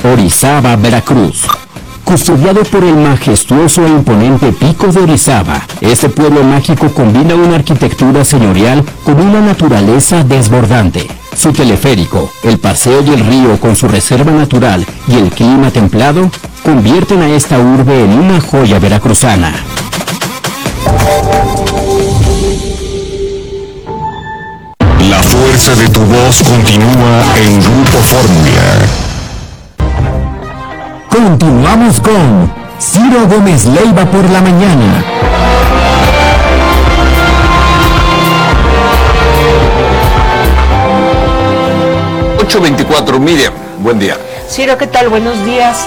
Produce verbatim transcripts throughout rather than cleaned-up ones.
Orizaba, Veracruz. Custodiado por el majestuoso e imponente Pico de Orizaba, este pueblo mágico combina una arquitectura señorial con una naturaleza desbordante. Su teleférico, el paseo del río con su reserva natural y el clima templado convierten a esta urbe en una joya veracruzana. La fuerza de tu voz continúa en Grupo Fórmula. Continuamos con Ciro Gómez Leiva por la mañana. ocho veinticuatro, Miriam, buen día. Ciro, ¿qué tal? Buenos días.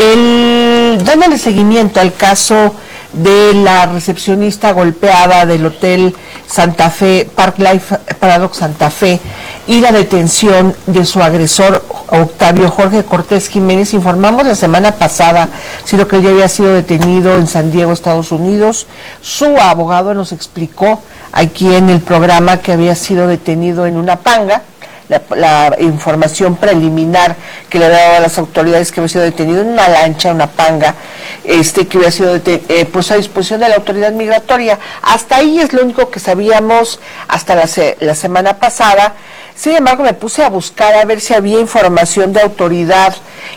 El, dándole seguimiento al caso de la recepcionista golpeada del Hotel Santa Fe, Park Life Paradox Santa Fe, y la detención de su agresor, Octavio Jorge Cortés Jiménez. Informamos la semana pasada, Ciro, que él ya había sido detenido en San Diego, Estados Unidos. Su abogado nos explicó aquí en el programa que había sido detenido en una panga. La, la información preliminar que le daba a las autoridades, que había sido detenido en una lancha, una panga, este que había sido eh, pues a disposición de la autoridad migratoria. Hasta ahí es lo único que sabíamos hasta la, se, la semana pasada. Sin embargo, me puse a buscar a ver si había información de autoridad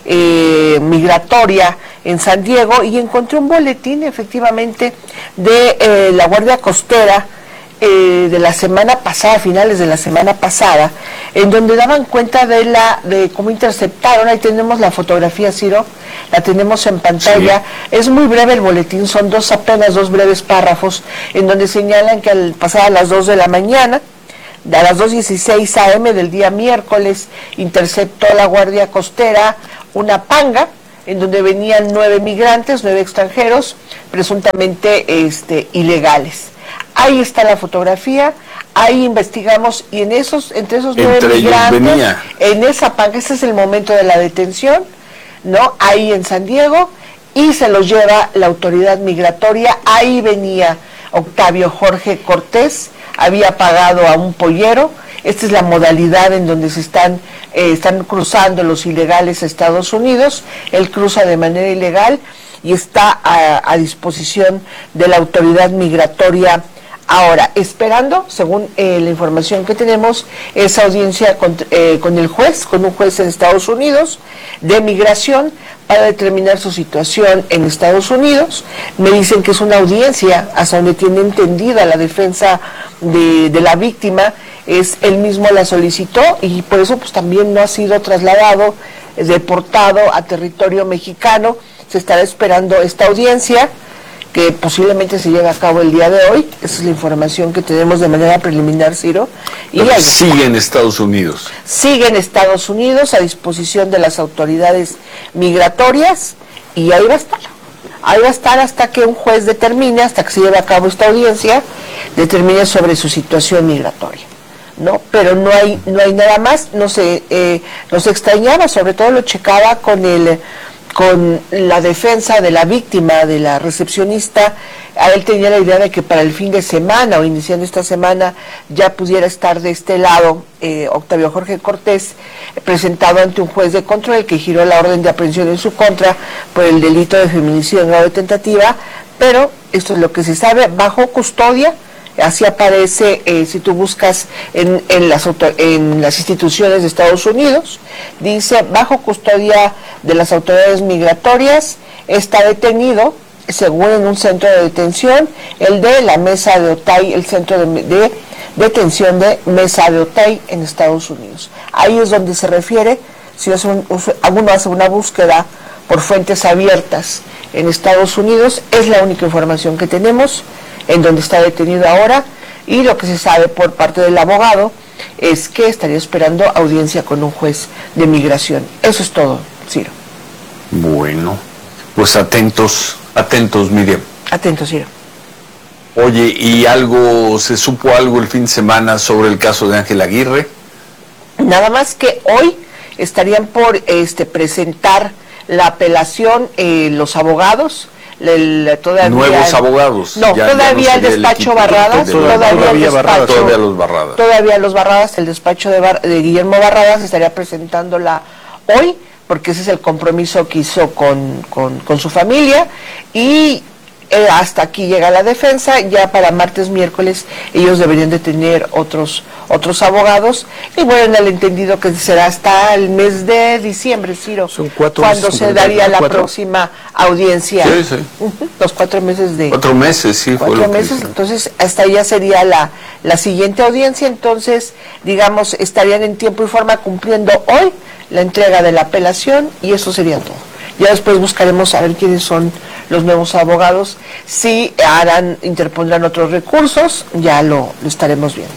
eh, migratoria en San Diego y encontré un boletín efectivamente de eh, la Guardia Costera Eh, de la semana pasada, finales de la semana pasada, en donde daban cuenta de la de cómo interceptaron. Ahí tenemos la fotografía, Ciro, la tenemos en pantalla. Sí. Es muy breve el boletín, son dos apenas dos breves párrafos, en donde señalan que al pasar a las dos de la mañana, a las dos dieciséis a eme del día miércoles, interceptó la Guardia Costera una panga en donde venían nueve migrantes, nueve extranjeros, presuntamente este, ilegales. Ahí está la fotografía, ahí investigamos, y en esos, entre esos nueve entre migrantes, venía. en esa panga, ese es el momento de la detención, ¿no? Ahí en San Diego, y se los lleva la autoridad migratoria. Ahí venía Octavio Jorge Cortés, había pagado a un pollero. Esta es la modalidad en donde se están, eh, están cruzando los ilegales a Estados Unidos. Él cruza de manera ilegal y está a, a disposición de la autoridad migratoria ahora, esperando, según eh, la información que tenemos, esa audiencia con, eh, con el juez, con un juez en Estados Unidos de migración, para determinar su situación en Estados Unidos. Me dicen que es una audiencia hasta donde tiene entendida la defensa de, de la víctima. Es él mismo la solicitó y por eso pues también no ha sido trasladado, deportado a territorio mexicano. Se estará esperando esta audiencia, que posiblemente se lleve a cabo el día de hoy. Esa es la información que tenemos de manera preliminar, Ciro. Y Pero sigue en Estados Unidos. Sigue en Estados Unidos a disposición de las autoridades migratorias, y ahí va a estar. Ahí va a estar hasta que un juez determine, hasta que se lleve a cabo esta audiencia, determine sobre su situación migratoria, ¿no? Pero no hay no hay nada más. No se, eh, nos extrañaba, sobre todo lo checaba con el con la defensa de la víctima, de la recepcionista. A él tenía la idea de que para el fin de semana o iniciando esta semana ya pudiera estar de este lado eh, Octavio Jorge Cortés, eh, presentado ante un juez de control, el que giró la orden de aprehensión en su contra por el delito de feminicidio en grado de tentativa. Pero esto es lo que se sabe, bajo custodia. Así aparece, eh, si tú buscas en, en, las en las instituciones de Estados Unidos, dice, bajo custodia de las autoridades migratorias, está detenido, según en un centro de detención, el de la Mesa de Otay, el centro de, de detención de Mesa de Otay en Estados Unidos. Ahí es donde se refiere, si es un, uno hace una búsqueda por fuentes abiertas en Estados Unidos, es la única información que tenemos en donde está detenido ahora, y lo que se sabe por parte del abogado es que estaría esperando audiencia con un juez de migración. Eso es todo, Ciro. Bueno, pues atentos, atentos, Miriam. Atentos, Ciro. Oye, ¿y algo, se supo algo el fin de semana sobre el caso de Ángel Aguirre? Nada más que hoy estarían por este presentar la apelación eh, los abogados. El, todavía nuevos abogados. No, ya, todavía ya no el despacho Barradas, de, todavía, todavía, el despacho, Barradas, todavía los Barradas. Todavía los Barradas, el despacho de, Bar, de Guillermo Barradas estaría presentándola hoy porque ese es el compromiso que hizo con, con, con su familia, y eh, hasta aquí llega la defensa. Ya para martes, miércoles, ellos deberían de tener otros otros abogados, y bueno, en el entendido que será hasta el mes de diciembre, Ciro, son cuatro cuando meses, se daría la cuatro. próxima audiencia. Sí, sí. Uh-huh, los cuatro meses de... Cuatro meses, sí, fue Cuatro lo que meses, hizo. entonces hasta allá sería la, la siguiente audiencia. Entonces, digamos, estarían en tiempo y forma cumpliendo hoy la entrega de la apelación, y eso sería todo. Ya después buscaremos saber quiénes son los nuevos abogados. Si harán, interpondrán otros recursos, ya lo, lo estaremos viendo.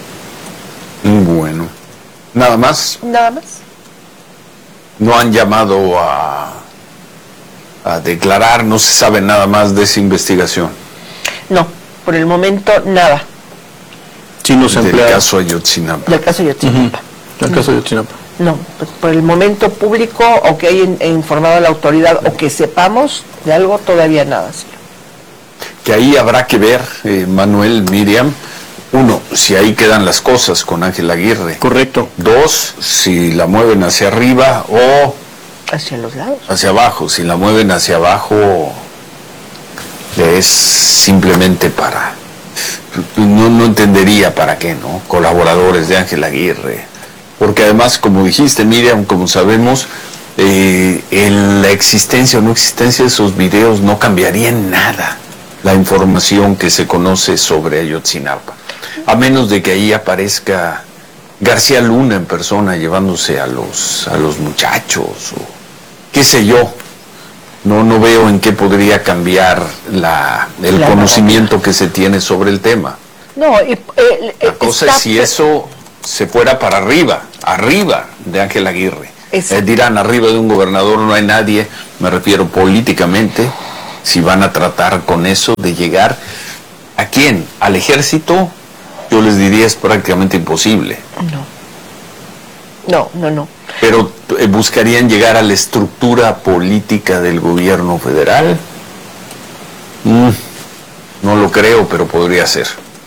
Bueno, nada más. Nada más. No han llamado a, a declarar, no se sabe nada más de esa investigación. No, por el momento nada Sí, los Del empleados. caso Ayotzinapa. del caso Ayotzinapa. El caso de Ayotzinapa. No, pues por el momento público, o que haya informado a la autoridad, o que sepamos de algo, todavía nada. Sí. Que ahí habrá que ver, eh, Manuel, Miriam, uno, si ahí quedan las cosas con Ángel Aguirre. Correcto. Dos, si la mueven hacia arriba o Hacia los lados. hacia abajo. Si la mueven hacia abajo es simplemente para... No, no entendería para qué, ¿no? Colaboradores de Ángel Aguirre. Porque además, como dijiste, Miriam, como sabemos, eh, en la existencia o no existencia de esos videos no cambiaría en nada la información que se conoce sobre Ayotzinapa. A menos de que ahí aparezca García Luna en persona llevándose a los, a los muchachos, o qué sé yo. No, no veo en qué podría cambiar la, el Claro. conocimiento que se tiene sobre el tema. No, y, eh, La cosa está- es si eso se fuera para arriba, arriba de Ángel Aguirre. Es- Eh, dirán, arriba de un gobernador no hay nadie, me refiero políticamente, si van a tratar con eso de llegar, ¿a quién? ¿Al ejército? Yo les diría es prácticamente imposible. No, no, no. Pero eh, buscarían llegar a la estructura política del gobierno federal. Mm, no lo creo, pero podría ser.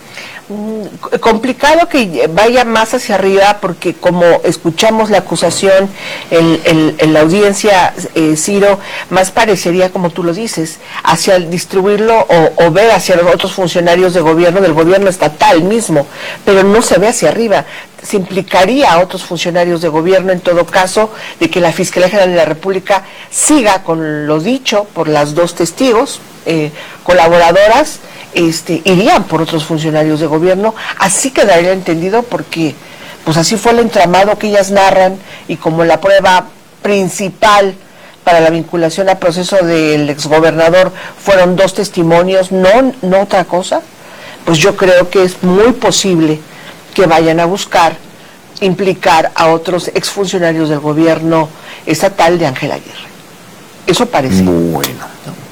C- Complicado que vaya más hacia arriba, porque como escuchamos la acusación en, en- en la audiencia, eh, Ciro, más parecería, como tú lo dices, hacia el distribuirlo o, o ver hacia los otros funcionarios de gobierno, del gobierno estatal mismo, pero no se ve hacia arriba. Se implicaría a otros funcionarios de gobierno, en todo caso, de que la Fiscalía General de la República siga con lo dicho por las dos testigos eh, colaboradoras. Este, irían por otros funcionarios de gobierno, así quedaría entendido, porque pues así fue el entramado que ellas narran, y como la prueba principal para la vinculación al proceso del exgobernador fueron dos testimonios, no, no otra cosa, pues yo creo que es muy posible que vayan a buscar implicar a otros exfuncionarios del gobierno estatal de Ángel Aguirre. Eso parece. Bueno.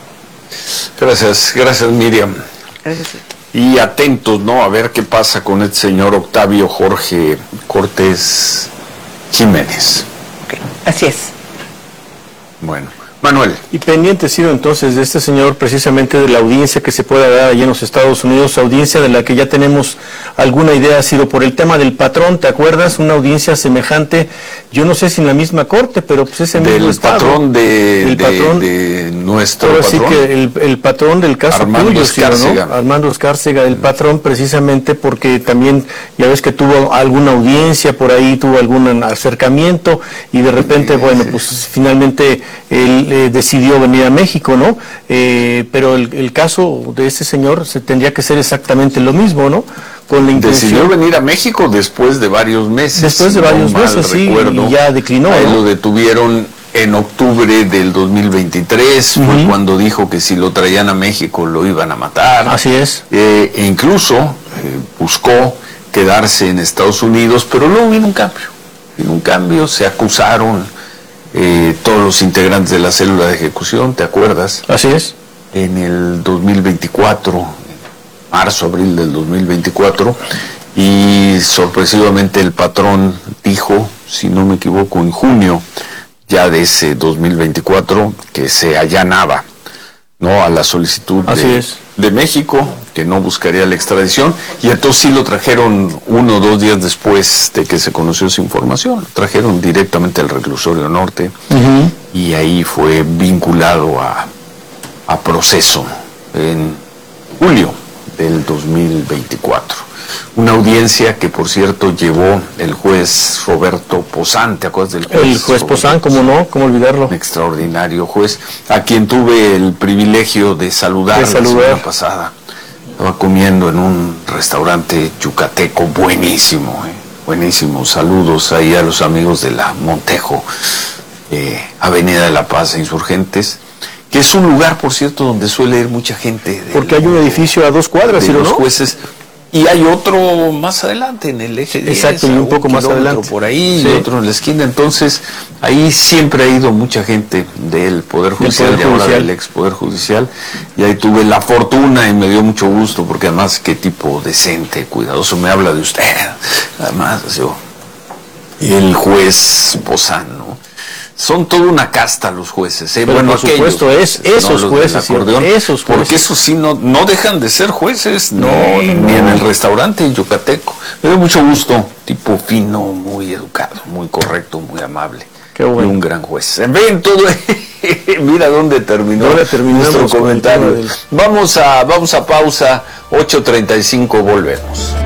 Gracias, gracias Miriam. Gracias. Y atentos, ¿no? A ver qué pasa con este señor Octavio Jorge Cortés Jiménez. Ok, así es. Bueno, Manuel. Y pendiente, Ciro, entonces, de este señor, precisamente de la audiencia que se pueda dar allí en los Estados Unidos, audiencia de la que ya tenemos alguna idea, Ciro, por el tema del patrón, ¿te acuerdas? Una audiencia semejante, yo no sé si en la misma corte, pero pues ese mismo Del estado. patrón de, Del de, patrón, de nuestro ahora sí patrón. que el, el patrón del caso Armando tuyo, Ciro, Escárcega. ¿no? Armando Escárcega, el patrón, precisamente porque también, ya ves que tuvo alguna audiencia por ahí, tuvo algún acercamiento, y de repente, Sí, bueno, sí. pues finalmente él eh, decidió venir a México, ¿no? Eh, pero el, el caso de este señor se tendría que ser exactamente lo mismo, ¿no? Con la Decidió intención... venir a México después de varios meses. Después de si no varios mal meses, sí, recuerdo. y ya declinó, A él ¿no? lo detuvieron en octubre del dos mil veintitrés, fue Ujú. cuando dijo que si lo traían a México lo iban a matar. Así es. Eh, e incluso eh, buscó quedarse en Estados Unidos, pero luego vino un cambio. Vino un cambio, se acusaron eh, todos los integrantes de la célula de ejecución, ¿te acuerdas? Así es. En el dos mil veinticuatro, marzo, abril del dos mil veinticuatro, y sorpresivamente el patrón dijo, si no me equivoco, en junio ya de ese dos mil veinticuatro, que se allanaba, ¿no?, a la solicitud Así de, es. de México, que no buscaría la extradición, y entonces sí lo trajeron uno o dos días después de que se conoció esa información, lo trajeron directamente al reclusorio norte, uh-huh. y ahí fue vinculado a, a proceso en julio del dos mil veinticuatro. Una audiencia que, por cierto, llevó el juez Roberto Pozán. ¿Te acuerdas del juez? El juez Roberto Pozán, ¿cómo no? ¿Cómo olvidarlo? Un extraordinario juez, a quien tuve el privilegio de saludar, de saludar. la semana pasada. Estaba comiendo en un restaurante yucateco buenísimo, eh, buenísimo. Saludos ahí a los amigos de la Montejo, eh, Avenida de la Paz, Insurgentes, que es un lugar, por cierto, donde suele ir mucha gente. Porque hay un edificio a dos cuadras, de ¿sí, los no? jueces. Y hay otro más adelante en el eje diez, exacto, y un poco más adelante por ahí, sí. y otro en la esquina. Entonces ahí siempre ha ido mucha gente del Poder Judicial, Poder y ahora Judicial. del ex Poder Judicial, y ahí tuve la fortuna y me dio mucho gusto, porque además qué tipo decente, cuidadoso, me habla de usted, además yo, y el juez Pozán, ¿no? Son toda una casta los jueces, ¿eh? Pero Bueno, por supuesto, aquellos, es esos no, jueces, acordeón, esos jueces. porque esos sí no, no dejan de ser jueces, no, ni, no, no. ni en el restaurante yucateco. Me dio mucho gusto, tipo fino, muy educado, muy correcto, muy amable. Qué bueno. Y un gran juez. En fin, todo, mira dónde terminó Ahora terminamos nuestro comentario. Del... Vamos a, vamos a pausa, ocho treinta y cinco, volvemos.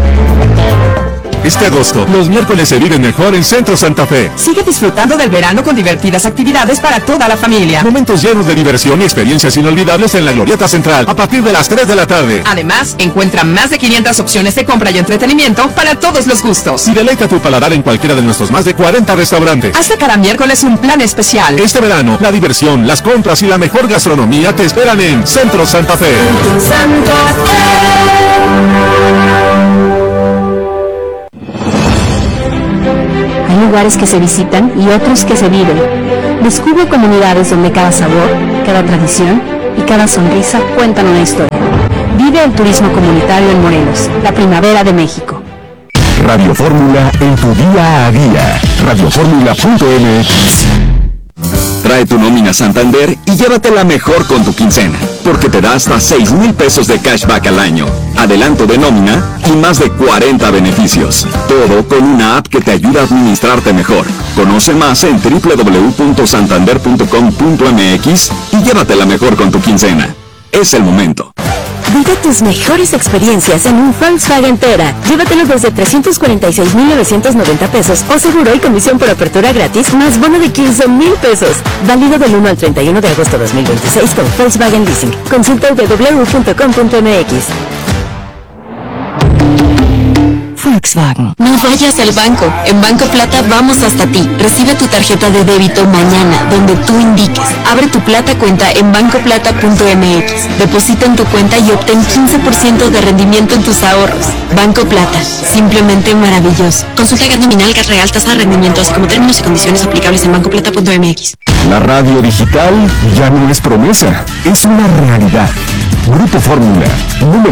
Este agosto, los miércoles se viven mejor en Centro Santa Fe. Sigue disfrutando del verano con divertidas actividades para toda la familia. Momentos llenos de diversión y experiencias inolvidables en la Glorieta Central a partir de las tres de la tarde. Además, encuentra más de quinientas opciones de compra y entretenimiento para todos los gustos. Y deleita tu paladar en cualquiera de nuestros más de cuarenta restaurantes. Hasta cada miércoles un plan especial. Este verano, la diversión, las compras y la mejor gastronomía te esperan en Centro Santa Fe. Santa Hay lugares que se visitan y otros que se viven. Descubre comunidades donde cada sabor, cada tradición y cada sonrisa cuentan una historia. Vive el turismo comunitario en Morelos, la primavera de México. Radio Fórmula en tu día a día. radio fórmula punto m x. Trae tu nómina Santander y llévatela mejor con tu quincena, porque te da hasta seis mil pesos de cashback al año, adelanto de nómina y más de cuarenta beneficios. Todo con una app que te ayuda a administrarte mejor. Conoce más en doble u doble u doble u punto santander punto com punto m x y llévatela mejor con tu quincena. Es el momento. Vive tus mejores experiencias en un Volkswagen Tera. Llévatelo desde trescientos cuarenta y seis mil novecientos noventa pesos o seguro y comisión por apertura gratis más bono de quince mil pesos. Válido del uno al treinta y uno de agosto de dos mil veintiséis con Volkswagen Leasing. Consulta w w w punto com punto m x. Volkswagen. No vayas al banco. En Banco Plata vamos hasta ti. Recibe tu tarjeta de débito mañana, donde tú indiques. Abre tu Plata cuenta en banco plata punto m x. Deposita en tu cuenta y obtén quince por ciento de rendimiento en tus ahorros. Banco Plata. Simplemente maravilloso. Consulta G A T nominal, G A T real, tasa de rendimiento, así como términos y condiciones aplicables en banco plata punto m x. La radio digital ya no es promesa, es una realidad. Grupo Fórmula, número